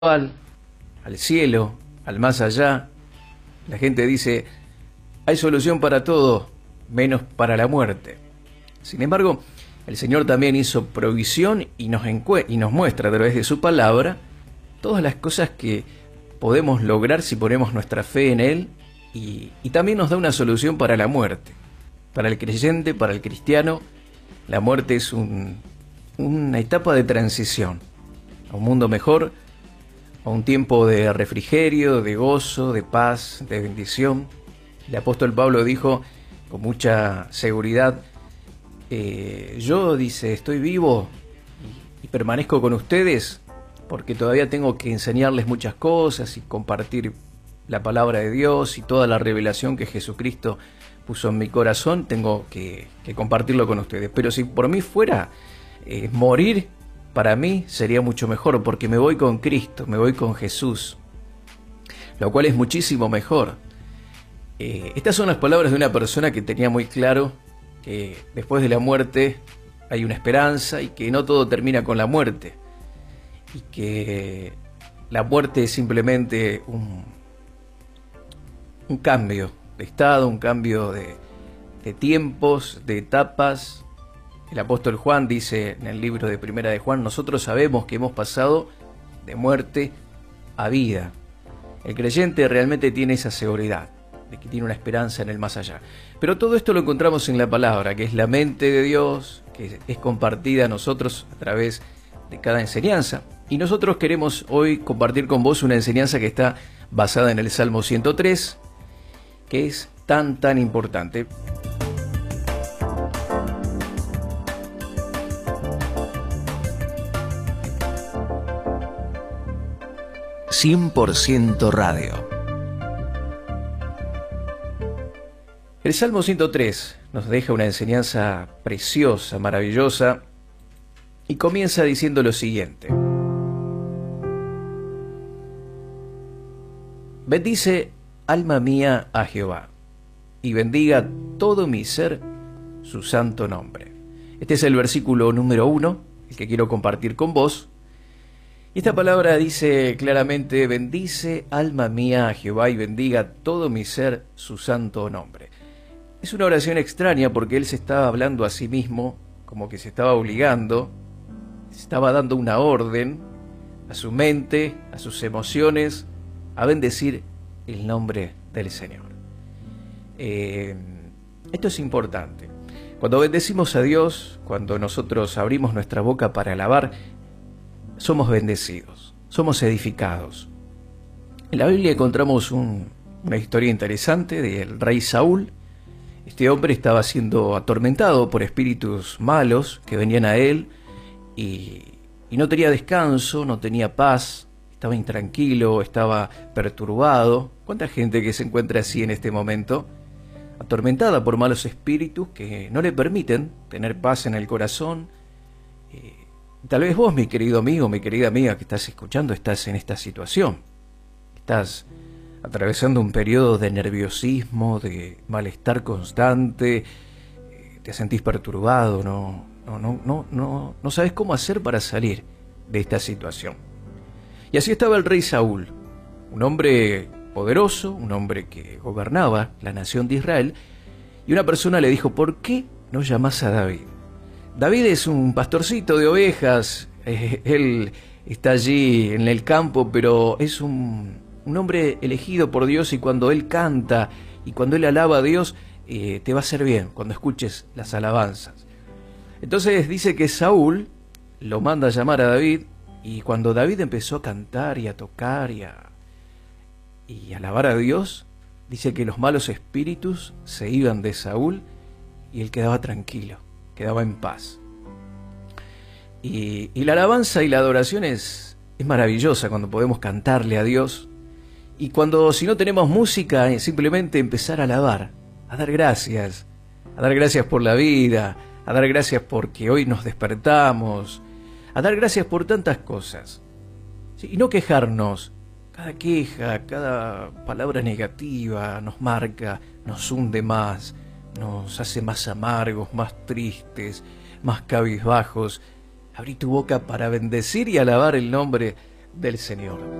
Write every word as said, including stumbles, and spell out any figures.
al, al cielo, al más allá. La gente dice, hay solución para todo, menos para la muerte. Sin embargo, el Señor también hizo provisión y nos, y nos muestra a través de su palabra todas las cosas que podemos lograr si ponemos nuestra fe en Él, y, y también nos da una solución para la muerte. Para el creyente, para el cristiano, la muerte es un, una etapa de transición a un mundo mejor, a un tiempo de refrigerio, de gozo, de paz, de bendición. El apóstol Pablo dijo con mucha seguridad, eh, yo, dice, estoy vivo y, y permanezco con ustedes porque todavía tengo que enseñarles muchas cosas y compartir la palabra de Dios y toda la revelación que Jesucristo puso en mi corazón, tengo que, que compartirlo con ustedes. Pero si por mí fuera, eh, morir para mí sería mucho mejor, porque me voy con Cristo, me voy con Jesús, lo cual es muchísimo mejor. Eh, estas son las palabras de una persona que tenía muy claro que después de la muerte hay una esperanza y que no todo termina con la muerte, y que la muerte es simplemente un, un cambio de estado, un cambio de, de tiempos, de etapas. El apóstol Juan dice en el libro de Primera de Juan, nosotros sabemos que hemos pasado de muerte a vida. El creyente realmente tiene esa seguridad de que tiene una esperanza en el más allá. Pero todo esto lo encontramos en la palabra, que es la mente de Dios, que es compartida a nosotros a través de cada enseñanza. Y nosotros queremos hoy compartir con vos una enseñanza que está basada en el Salmo ciento tres, que es tan, tan importante. cien por ciento Radio. El Salmo ciento tres nos deja una enseñanza preciosa, maravillosa, y comienza diciendo lo siguiente. Bendice, alma mía, a Jehová, y bendiga todo mi ser su santo nombre. Este es el versículo número uno, el que quiero compartir con vos. Y esta palabra dice claramente, bendice, alma mía, a Jehová, y bendiga todo mi ser su santo nombre. Es una oración extraña porque él se estaba hablando a sí mismo, como que se estaba obligando, se estaba dando una orden a su mente, a sus emociones, a bendecir el nombre del Señor. Eh, esto es importante. Cuando bendecimos a Dios, cuando nosotros abrimos nuestra boca para alabar, somos bendecidos, somos edificados. En la Biblia encontramos un, una historia interesante del rey Saúl. Este hombre estaba siendo atormentado por espíritus malos que venían a él y, y no tenía descanso, no tenía paz, estaba intranquilo, estaba perturbado. ¿Cuánta gente que se encuentra así en este momento? Atormentada por malos espíritus que no le permiten tener paz en el corazón. Eh, Tal vez vos, mi querido amigo, mi querida amiga que estás escuchando, estás en esta situación. Estás atravesando un periodo de nerviosismo, de malestar constante, te sentís perturbado, no, no, no, no, no, no sabes cómo hacer para salir de esta situación. Y así estaba el rey Saúl, un hombre poderoso, un hombre que gobernaba la nación de Israel, y una persona le dijo, ¿por qué no llamás a David? David es un pastorcito de ovejas, eh, él está allí en el campo, pero es un, un hombre elegido por Dios, y cuando él canta y cuando él alaba a Dios, eh, te va a hacer bien cuando escuches las alabanzas. Entonces dice que Saúl lo manda a llamar a David, y cuando David empezó a cantar y a tocar y a, y a alabar a Dios, dice que los malos espíritus se iban de Saúl y él quedaba tranquilo, quedaba en paz. Y, y la alabanza y la adoración es, es maravillosa cuando podemos cantarle a Dios, y cuando, si no tenemos música, es simplemente empezar a alabar, a dar gracias, a dar gracias por la vida, a dar gracias porque hoy nos despertamos, a dar gracias por tantas cosas, ¿sí? Y no quejarnos. Cada queja, cada palabra negativa nos marca, nos hunde más, nos hace más amargos, más tristes, más cabizbajos. Abrí tu boca para bendecir y alabar el nombre del Señor.